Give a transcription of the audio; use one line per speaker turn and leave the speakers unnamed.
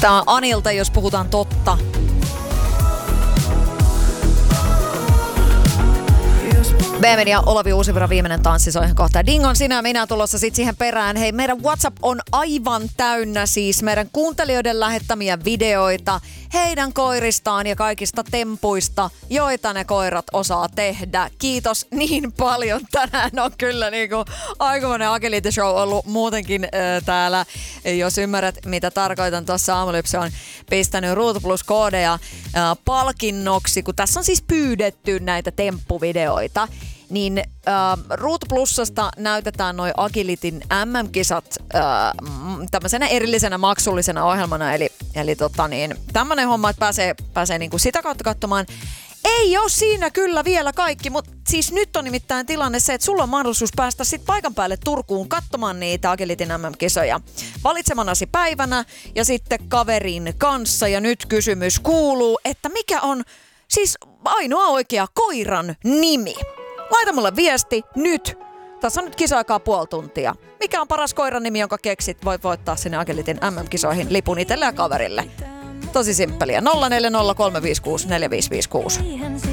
Tää on Anilta, jos puhutaan totta. Beemen ja Olavi Uusivirran viimeinen tanssi soi ihan kohta. Dingon sinä ja minä tulossa sit siihen perään. Hei, meidän WhatsApp on aivan täynnä siis meidän kuuntelijoiden lähettämiä videoita heidän koiristaan ja kaikista tempuista, joita ne koirat osaa tehdä. Kiitos niin paljon. Tänään on kyllä niinku aikamoinen Agility Show ollut muutenkin täällä. Jos ymmärrät, mitä tarkoitan, tuossa Aamulypsy on pistänyt Ruutu Plus -koodeja palkinnoksi, kun tässä on siis pyydetty näitä temppuvideoita. Niin Ruutu Plusasta näytetään noi Agilityn MM-kisat tämmöisenä erillisenä maksullisena ohjelmana. Eli tämmönen homma, että pääsee niinku sitä kautta katsomaan. Ei ole siinä kyllä vielä kaikki, mutta siis nyt on nimittäin tilanne se, että sulla on mahdollisuus päästä sit paikan päälle Turkuun katsomaan niitä Agilityn MM-kisoja valitsemanasi päivänä ja sitten kaverin kanssa. Ja nyt kysymys kuuluu, että mikä on siis ainoa oikea koiran nimi? Laita mulle viesti nyt. Tässä on nyt kisa-aikaa puoli tuntia. Mikä on paras koiran nimi, jonka keksit? Voit voittaa sinne Agilityn MM-kisoihin lipun itselle ja kaverille. Tosi simppeliä. 0403564556.